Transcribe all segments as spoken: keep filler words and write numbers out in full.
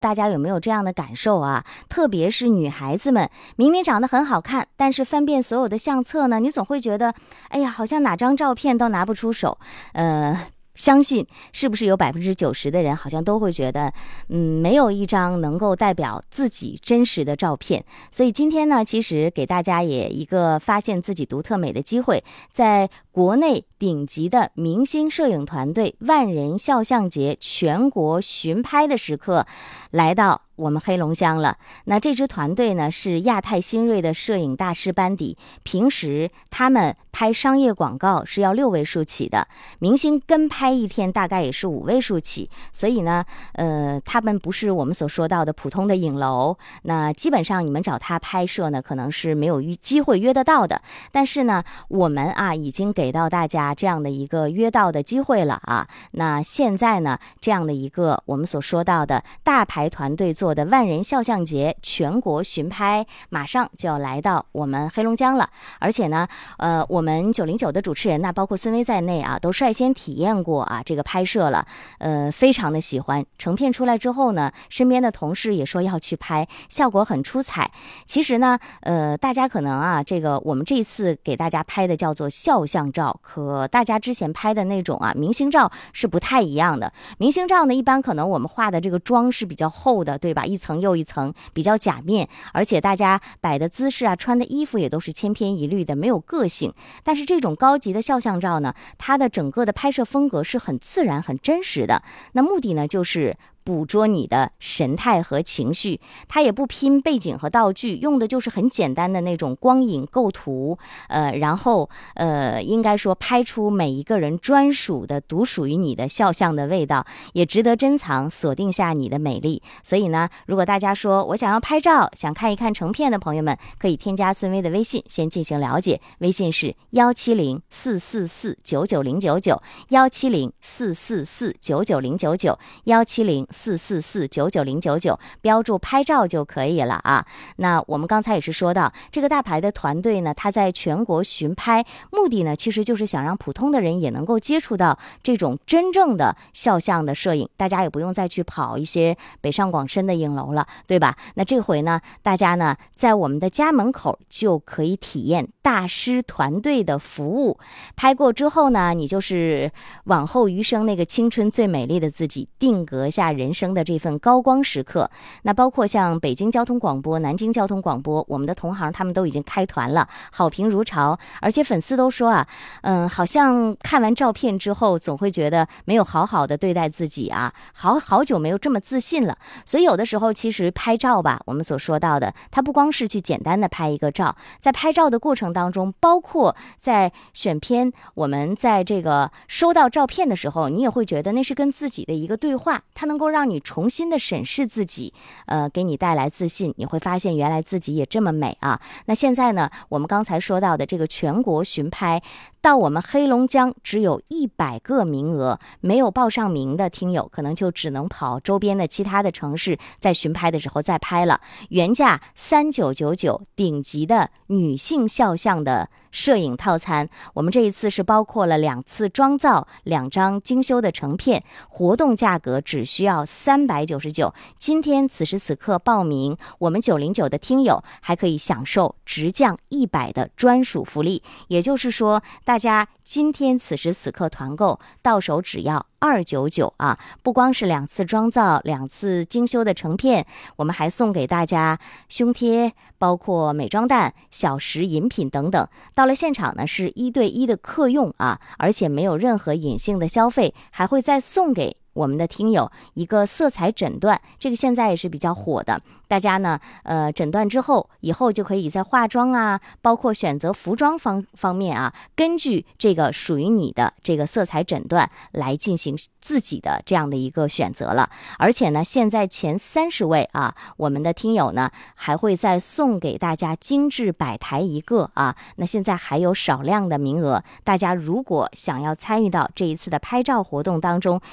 大家有没有这样的感受啊？特别是女孩子们，明明长得很好看，但是翻遍所有的相册呢，你总会觉得，哎呀，好像哪张照片都拿不出手。呃，相信是不是有百分之九十的人好像都会觉得，嗯，没有一张能够代表自己真实的照片。所以今天呢，其实给大家也一个发现自己独特美的机会，在国内顶级的明星摄影团队万人肖像节全国巡拍的时刻来到我们黑龙江了。那这支团队呢是亚太新锐的摄影大师班底，平时他们拍商业广告是要六位数起的，明星跟拍一天大概也是五位数起，所以呢呃，他们不是我们所说到的普通的影楼，那基本上你们找他拍摄呢可能是没有机会约得到的，但是呢我们啊已经给到大家这样的一个约到的机会了啊。那现在呢这样的一个我们所说到的大牌团队做的万人肖像节全国巡拍马上就要来到我们黑龙江了，而且呢呃，我们九零九的主持人呢包括孙薇在内啊都率先体验过啊这个拍摄了，呃，非常的喜欢。成片出来之后呢，身边的同事也说要去拍，效果很出彩。其实呢呃，大家可能啊这个我们这一次给大家拍的叫做肖像照，可大家之前拍的那种啊明星照是不太一样的。明星照呢一般可能我们画的这个妆是比较厚的，对吧，一层又一层，比较假面，而且大家摆的姿势啊穿的衣服也都是千篇一律的，没有个性。但是这种高级的肖像照呢，它的整个的拍摄风格是很自然很真实的，那目的呢就是捕捉你的神态和情绪，它也不拼背景和道具，用的就是很简单的那种光影构图，呃，然后呃，应该说拍出每一个人专属的独属于你的肖像的味道，也值得珍藏，锁定下你的美丽。所以呢，如果大家说我想要拍照，想看一看成片的朋友们，可以添加孙薇的微信先进行了解，微信是幺七零四四四九九零九九，幺七零四四四九九零九九，幺七零四四四九九零九九，标注拍照就可以了啊。那我们刚才也是说到，这个大牌的团队呢，他在全国巡拍，目的呢其实就是想让普通的人也能够接触到这种真正的肖像的摄影，大家也不用再去跑一些北上广深的影楼了，对吧？那这回呢，大家呢在我们的家门口就可以体验大师团队的服务，拍过之后呢，你就是往后余生那个青春最美丽的自己，定格下人生的这份高光时刻。那包括像北京交通广播、南京交通广播，我们的同行他们都已经开团了，好评如潮，而且粉丝都说啊，嗯，好像看完照片之后总会觉得没有好好的对待自己啊，好好久没有这么自信了。所以有的时候其实拍照吧，我们所说到的，它不光是去简单的拍一个照，在拍照的过程当中，包括在选片，我们在这个收到照片的时候，你也会觉得那是跟自己的一个对话，它能够让你重新的审视自己，呃，给你带来自信，你会发现原来自己也这么美啊。那现在呢，我们刚才说到的这个全国巡拍，到我们黑龙江只有一百个名额，没有报上名的听友可能就只能跑周边的其他的城市，在巡拍的时候再拍了。原价三九九九，顶级的女性肖像的摄影套餐，我们这一次是包括了两次妆造、两张精修的成片，活动价格只需要三百九十九。今天此时此刻报名，我们九零九的听友还可以享受直降一百的专属福利，也就是说，大家今天此时此刻团购到手只要二九九啊！不光是两次妆造、两次精修的成片，我们还送给大家胸贴，包括美妆蛋、小食、饮品等等。到了现场呢，是一对一的客用啊，而且没有任何隐性的消费，还会再送给我们的听友一个色彩诊断，这个现在也是比较火的。大家呢，呃，诊断之后，以后就可以在化妆啊，包括选择服装方方面啊，根据这个属于你的这个色彩诊断来进行自己的这样的一个选择了。而且呢，现在前三十位啊，我们的听友呢还会再送给大家精致摆台一个啊。那现在还有少量的名额，大家如果想要参与到这一次的拍照活动当中，享受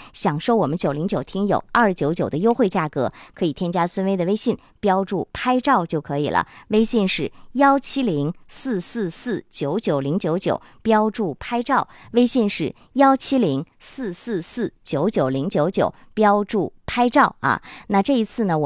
收我们九零九听友二九九的优惠价格，可以添加孙威的微信，标注拍照就可以了。微信是幺七零四四四九九零九九，标注拍照。微信是幺七零四四四九九零九九，标注拍照啊。那这一次呢，我